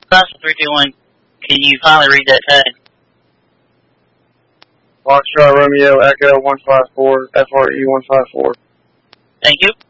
Classic 321, can you finally read that tag? Foxtrot Romeo Echo 154 FRE 154. Thank you.